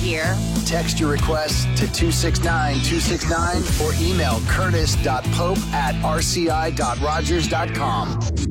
here. Text your request to 269-269 or email curtis.pope@rci.rogers.com.